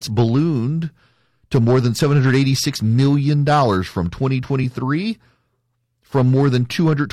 receipts ballooned to more than $786 million from 2023, from more than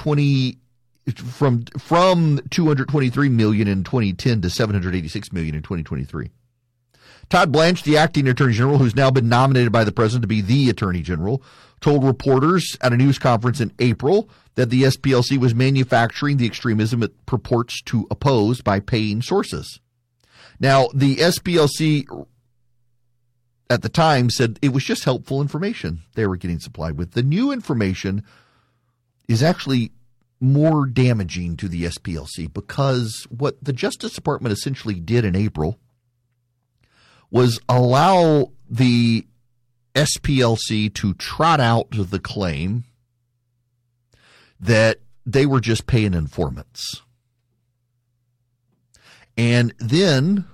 223 million in 2010 to 786 million in 2023. Todd Blanche, the acting Attorney General, who's now been nominated by the President to be the Attorney General, told reporters at a news conference in April that the SPLC was manufacturing the extremism it purports to oppose by paying sources. Now, the SPLC at the time said it was just helpful information they were getting supplied with. The new information is actually more damaging to the SPLC because what the Justice Department essentially did in April was allow the SPLC to trot out the claim that they were just paying informants. And then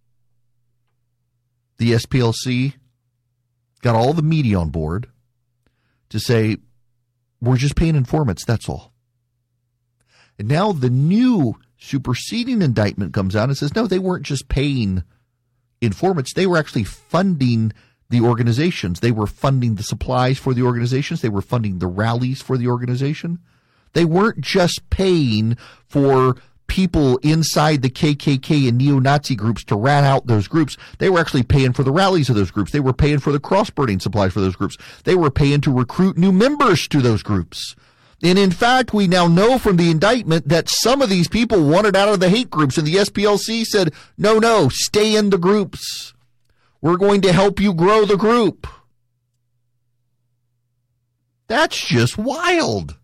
the SPLC got all the media on board to say, we're just paying informants, that's all. And now the new superseding indictment comes out and says, no, they weren't just paying informants. They were actually funding the organizations. They were funding the supplies for the organizations. They were funding the rallies for the organization. They weren't just paying for people inside the KKK and neo-Nazi groups to rat out those groups. They were actually paying for the rallies of those groups. They were paying for the cross-burning supplies for those groups. They were paying to recruit new members to those groups. And in fact, we now know from the indictment that some of these people wanted out of the hate groups, and the SPLC said, no, stay in the groups. We're going to help you grow the group. That's just wild.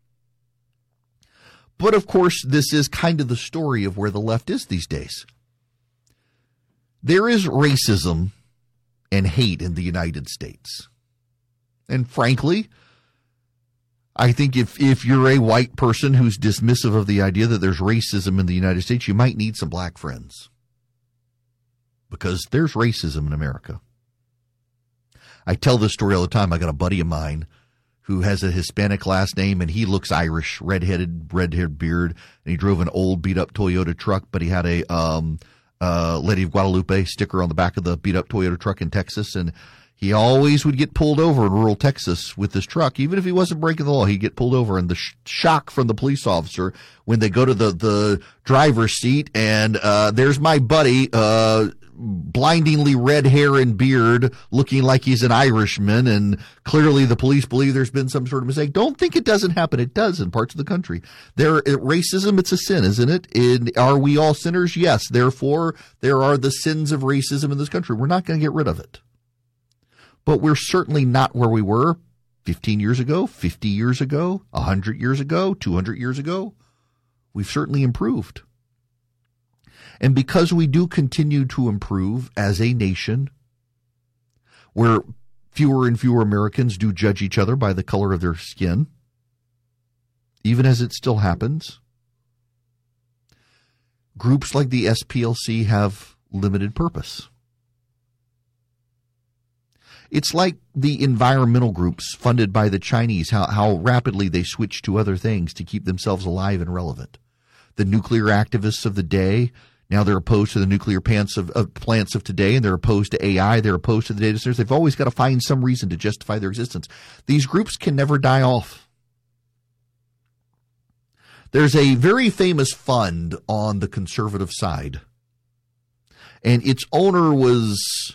But of course, this is kind of the story of where the left is these days. There is racism and hate in the United States. And frankly, I think if you're a white person who's dismissive of the idea that there's racism in the United States, you might need some black friends. Because there's racism in America. I tell this story all the time. I got a buddy of mine who has a Hispanic last name, and he looks Irish, red-haired beard, and he drove an old beat-up Toyota truck, but he had a Lady of Guadalupe sticker on the back of the beat-up Toyota truck in Texas, and he always would get pulled over in rural Texas with this truck. Even if he wasn't breaking the law, he'd get pulled over. And the shock from the police officer when they go to the driver's seat and there's my buddy, blindingly red hair and beard, looking like he's an Irishman, and clearly the police believe there's been some sort of mistake. Don't think it doesn't happen. It does in parts of the country. Racism, it's a sin, isn't it? Are we all sinners? Yes. Therefore, there are the sins of racism in this country. We're not going to get rid of it. But we're certainly not where we were 15 years ago, 50 years ago, 100 years ago, 200 years ago. We've certainly improved. And because we do continue to improve as a nation, where fewer and fewer Americans do judge each other by the color of their skin, even as it still happens, groups like the SPLC have limited purpose. It's like the environmental groups funded by the Chinese, how rapidly they switch to other things to keep themselves alive and relevant. The nuclear activists of the day, now they're opposed to the nuclear plants of today, and they're opposed to AI, they're opposed to the data centers. They've always got to find some reason to justify their existence. These groups can never die off. There's a very famous fund on the conservative side, and its owner was...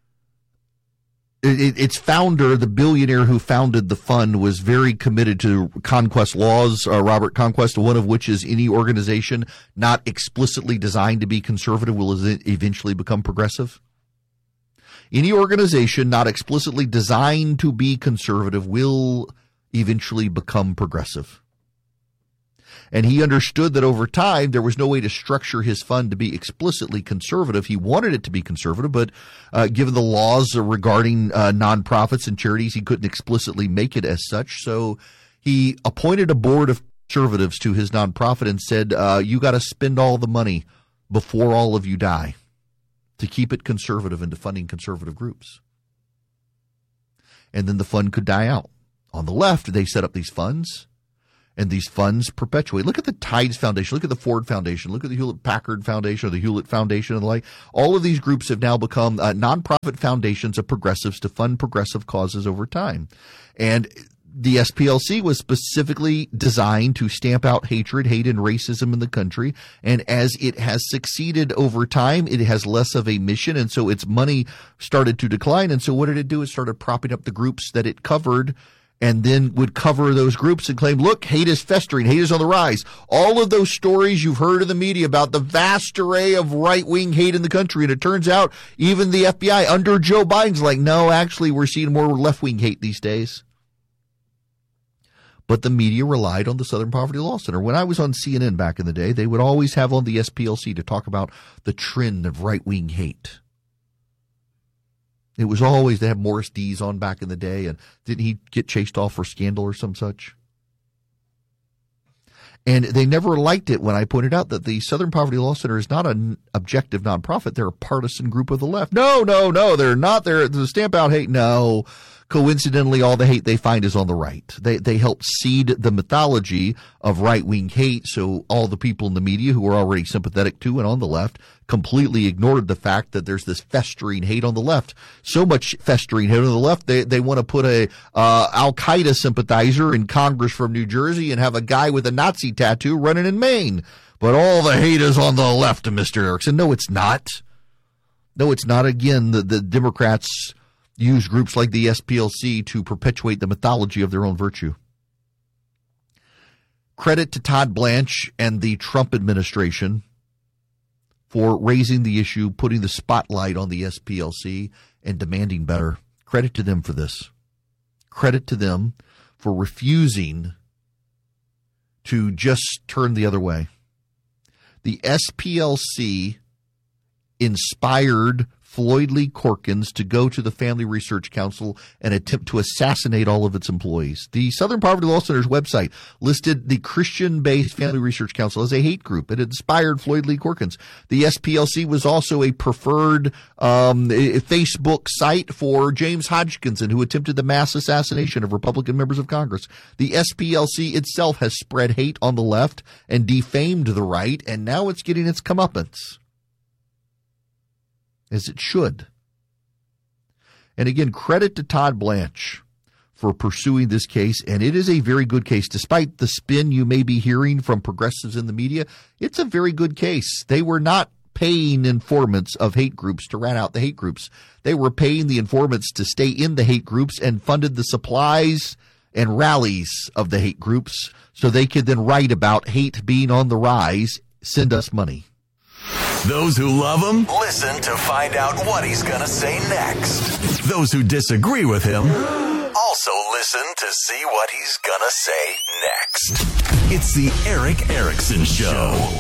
Its founder, the billionaire who founded the fund, was very committed to Conquest laws, Robert Conquest, one of which is any organization not explicitly designed to be conservative will eventually become progressive. Any organization not explicitly designed to be conservative will eventually become progressive. And he understood that over time, there was no way to structure his fund to be explicitly conservative. He wanted it to be conservative, but given the laws regarding nonprofits and charities, he couldn't explicitly make it as such. So he appointed a board of conservatives to his nonprofit and said, you got to spend all the money before all of you die to keep it conservative and to funding conservative groups. And then the fund could die out. On the left, they set up these funds. and these funds perpetuate. Look at the Tides Foundation. Look at the Ford Foundation. Look at the Hewlett-Packard Foundation or the Hewlett Foundation and the like. All of these groups have now become nonprofit foundations of progressives to fund progressive causes over time. And the SPLC was specifically designed to stamp out hatred, hate, and racism in the country. And as it has succeeded over time, it has less of a mission. And so its money started to decline. And so what did it do? It started propping up the groups that it covered, and then would cover those groups and claim, look, hate is festering, hate is on the rise. All of those stories you've heard in the media about the vast array of right-wing hate in the country. And it turns out even the FBI under Joe Biden's like, no, actually, we're seeing more left-wing hate these days. But the media relied on the Southern Poverty Law Center. When I was on CNN back in the day, they would always have on the SPLC to talk about the trend of right-wing hate. It was always, they had Morris Dees on back in the day, and didn't he get chased off for scandal or some such? And they never liked it when I pointed out that the Southern Poverty Law Center is not an objective nonprofit. They're a partisan group of the left. No, they're not. They're the stamp out hate. No. Coincidentally, all the hate they find is on the right. They help seed the mythology of right-wing hate, so all the people in the media who are already sympathetic to and on the left completely ignored the fact that there's this festering hate on the left. So much festering hate on the left, they want to put a Al-Qaeda sympathizer in Congress from New Jersey and have a guy with a Nazi tattoo running in Maine. But all the hate is on the left of Mr. Erickson. No, it's not. No, it's not. Again, the Democrats use groups like the SPLC to perpetuate the mythology of their own virtue. Credit to Todd Blanche and the Trump administration for raising the issue, putting the spotlight on the SPLC, and demanding better. Credit to them for this. Credit to them for refusing to just turn the other way. The SPLC inspired Floyd Lee Corkins to go to the Family Research Council and attempt to assassinate all of its employees. The Southern Poverty Law Center's website listed the Christian-based Family Research Council as a hate group. It inspired Floyd Lee Corkins. The SPLC was also a preferred Facebook site for James Hodgkinson, who attempted the mass assassination of Republican members of Congress. The SPLC itself has spread hate on the left and defamed the right, and now it's getting its comeuppance, as it should. And again, credit to Todd Blanche for pursuing this case, and it is a very good case. Despite the spin you may be hearing from progressives in the media, it's a very good case. They were not paying informants of hate groups to rat out the hate groups. They were paying the informants to stay in the hate groups and funded the supplies and rallies of the hate groups so they could then write about hate being on the rise. Send us money. Those who love him, listen to find out what he's going to say next. Those who disagree with him, also listen to see what he's going to say next. It's the Erick Erickson Show.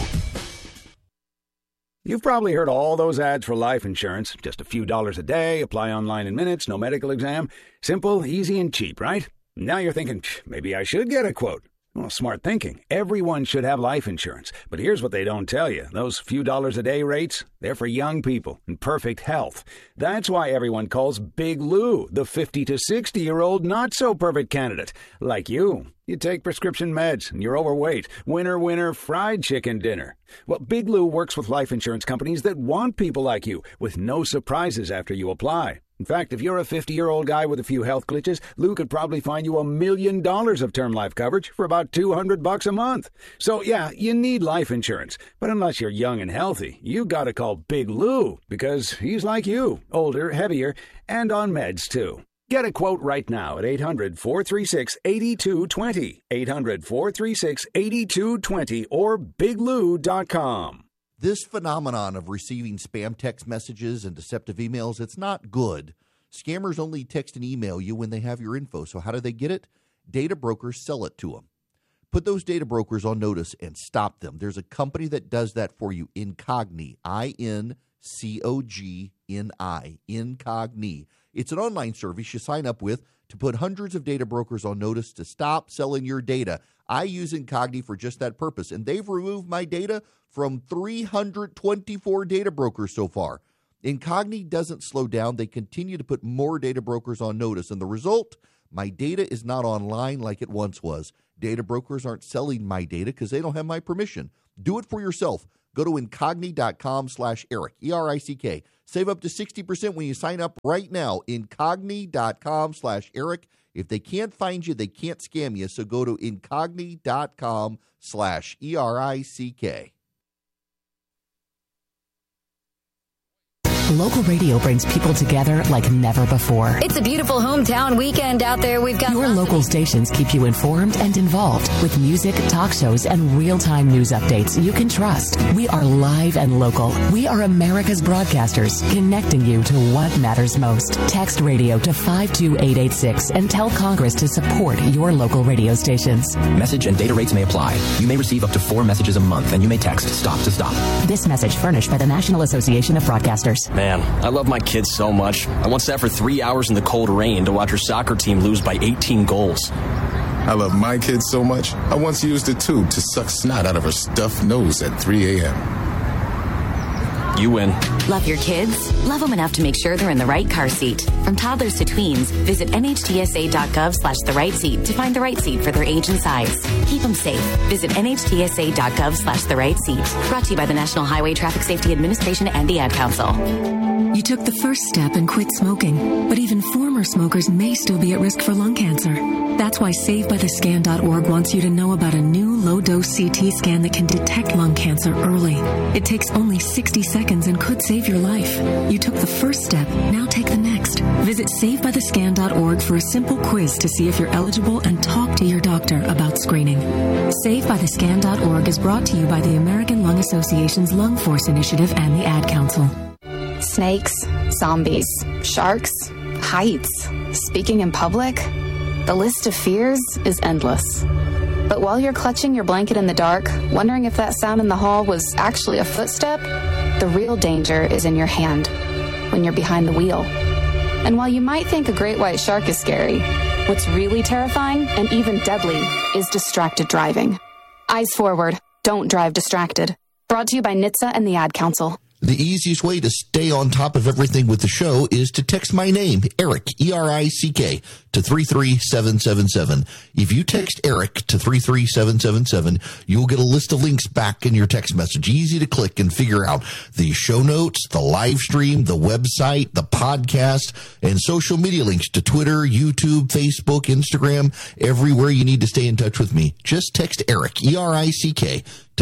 You've probably heard all those ads for life insurance. Just a few dollars a day, apply online in minutes, no medical exam. Simple, easy, and cheap, right? Now you're thinking, maybe I should get a quote. Well, smart thinking. Everyone should have life insurance. But here's what they don't tell you. Those few dollars a day rates, they're for young people in perfect health. That's why everyone calls Big Lou the 50 to 60-year-old not-so-perfect candidate. Like you. You take prescription meds and you're overweight. Winner, fried chicken dinner. Well, Big Lou works with life insurance companies that want people like you with no surprises after you apply. In fact, if you're a 50-year-old guy with a few health glitches, Lou could probably find you $1 million of term life coverage for about $200 a month. So, yeah, you need life insurance. But unless you're young and healthy, you gotta call Big Lou because he's like you, older, heavier, and on meds, too. Get a quote right now at 800-436-8220, 800-436-8220, or biglou.com. This phenomenon of receiving spam text messages and deceptive emails, it's not good. Scammers only text and email you when they have your info. So how do they get it? Data brokers sell it to them. Put those data brokers on notice and stop them. There's a company that does that for you, Incogni, I-N-C-O-G-N-I, Incogni. It's an online service you sign up with to put hundreds of data brokers on notice to stop selling your data. I use Incogni for just that purpose, and they've removed my data from 324 data brokers so far. Incogni doesn't slow down. They continue to put more data brokers on notice, and the result, my data is not online like it once was. Data brokers aren't selling my data because they don't have my permission. Do it for yourself. Go to Incogni.com/Eric, ERICK. Save up to 60% when you sign up right now. Incogni.com/Eric. If they can't find you, they can't scam you. So go to Incogni.com/ERICK. Local radio brings people together like never before. It's a beautiful hometown weekend out there. We've got your local stations keep you informed and involved with music, talk shows, and real-time news updates you can trust. We are live and local. We are America's broadcasters, connecting you to what matters most. Text radio to 52886 and tell Congress to support your local radio stations. Message and data rates may apply. You may receive up to 4 messages a month, and you may text STOP to STOP. This message furnished by the National Association of Broadcasters. Man, I love my kids so much. I once sat for 3 hours in the cold rain to watch her soccer team lose by 18 goals. I love my kids so much, I once used a tube to suck snot out of her stuffed nose at 3 a.m. You win. Love your kids? Love them enough to make sure they're in the right car seat. From toddlers to tweens, visit NHTSA.gov/the right seat to find the right seat for their age and size. Keep them safe. Visit NHTSA.gov/the right seat. Brought to you by the National Highway Traffic Safety Administration and the Ad Council. You took the first step and quit smoking, but even former smokers may still be at risk for lung cancer. That's why SaveByTheScan.org wants you to know about a new low-dose CT scan that can detect lung cancer early. It takes only 60 seconds and could save your life. You took the first step, now take the next. Visit SaveByTheScan.org for a simple quiz to see if you're eligible and talk to your doctor about screening. SaveByTheScan.org is brought to you by the American Lung Association's Lung Force Initiative and the Ad Council. Snakes, zombies, sharks, heights, speaking in public. The list of fears is endless. But while you're clutching your blanket in the dark, wondering if that sound in the hall was actually a footstep, the real danger is in your hand, when you're behind the wheel. And while you might think a great white shark is scary, what's really terrifying and even deadly is distracted driving. Eyes forward, don't drive distracted. Brought to you by NHTSA and the Ad Council. The easiest way to stay on top of everything with the show is to text my name, Eric, ERICK, to 33777. If you text Eric to 33777, you'll get a list of links back in your text message. Easy to click and figure out the show notes, the live stream, the website, the podcast, and social media links to Twitter, YouTube, Facebook, Instagram, everywhere you need to stay in touch with me. Just text Eric, ERICK, to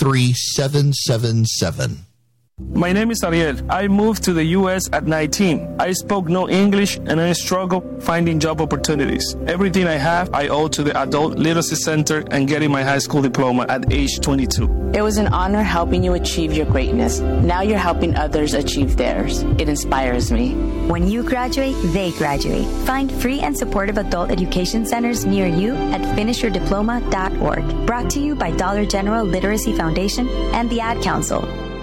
33777. My name is Ariel. I moved to the U.S. at 19. I spoke no English and I struggled finding job opportunities. Everything I have, I owe to the Adult Literacy Center and getting my high school diploma at age 22. It was an honor helping you achieve your greatness. Now you're helping others achieve theirs. It inspires me. When you graduate, they graduate. Find free and supportive adult education centers near you at finishyourdiploma.org. Brought to you by Dollar General Literacy Foundation and the Ad Council.